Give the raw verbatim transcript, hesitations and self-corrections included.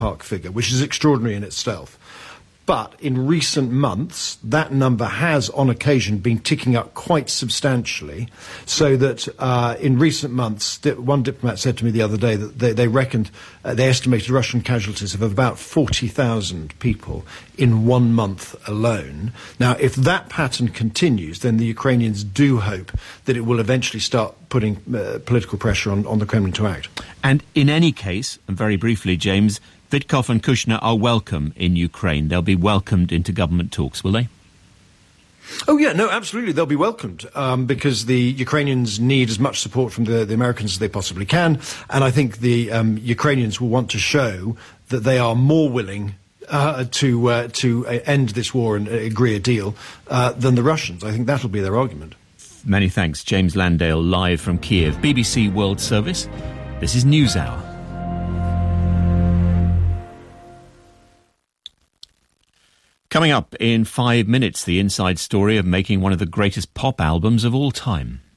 ballpark figure, which is extraordinary in itself. But in recent months, that number has, on occasion, been ticking up quite substantially, so that uh, in recent months, one diplomat said to me the other day that they, they reckoned, uh, they estimated Russian casualties of about forty thousand people in one month alone. Now, if that pattern continues, then the Ukrainians do hope that it will eventually start putting uh, political pressure on, on the Kremlin to act. And in any case, and very briefly, James, Witkoff and Kushner are welcome in Ukraine. They'll be welcomed into government talks, will they? Oh, yeah, no, absolutely. They'll be welcomed um, because the Ukrainians need as much support from the, the Americans as they possibly can. And I think the um, Ukrainians will want to show that they are more willing uh, to uh, to end this war and agree a deal uh, than the Russians. I think that'll be their argument. Many thanks. James Landale, live from Kiev. B B C World Service. This is NewsHour. Coming up in five minutes, the inside story of making one of the greatest pop albums of all time.